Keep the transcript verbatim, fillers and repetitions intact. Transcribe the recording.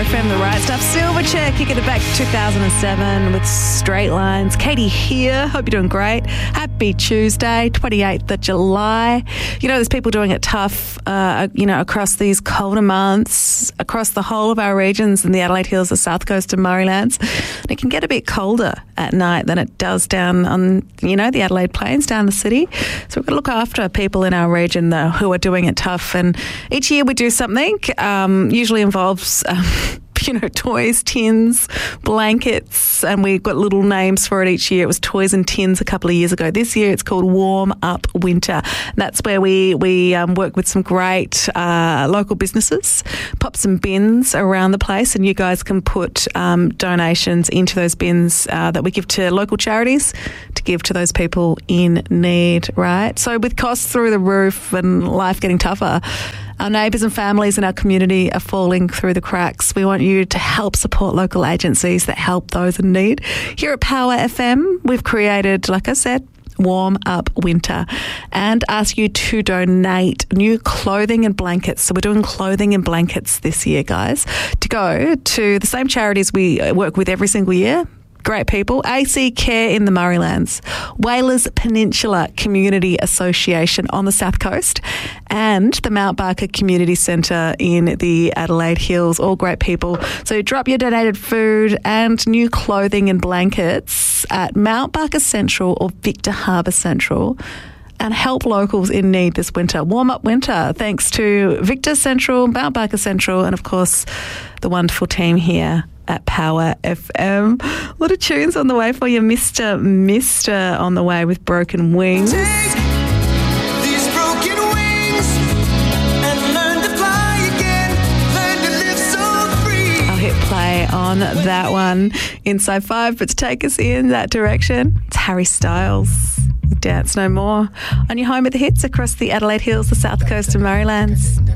F M, the right stuff. Silverchair kicking it back to two thousand seven with Straight Lines. Katie here. Hope you're doing great. Happy Tuesday, twenty-eighth of July. You know, there's people doing it tough, uh, you know, across these colder months, across the whole of our regions in the Adelaide Hills, the South Coast and Murraylands. And it can get a bit colder at night than it does down on, you know, the Adelaide Plains, down the city. So we've got to look after people in our region, though, who are doing it tough. And each year we do something, um, usually involves, um, you know, toys, tins, blankets, and we've got little names for it each year. It was Toys and Tins a couple of years ago. This year it's called Warm Up Winter. And that's where we, we um, work with some great uh, local businesses, pop some bins around the place, and you guys can put um, donations into those bins uh, that we give to local charities to give to those people in need, right? So with costs through the roof and life getting tougher, our neighbours and families in our community are falling through the cracks. We want you to help support local agencies that help those in need. Here at Power F M, we've created, like I said, Warm Up Winter, and ask you to donate new clothing and blankets. So we're doing clothing and blankets this year, guys, to go to the same charities we work with every single year. Great people. A C Care in the Murraylands, Whalers Peninsula Community Association on the South Coast, and the Mount Barker Community Centre in the Adelaide Hills. All great people. So drop your donated food and new clothing and blankets at Mount Barker Central or Victor Harbour Central and help locals in need this winter. Warm Up Winter, thanks to Victor Central, Mount Barker Central, and of course the wonderful team here at Power F M. A lot of tunes on the way for you. Mister Mister on the way with Broken Wings. Take these broken wings and learn to fly again. Learn to live so free. I'll hit play on that one. Inside Five, but to take us in that direction, it's Harry Styles. Dance No More on your home of the hits across the Adelaide Hills, the South Coast and Murraylands.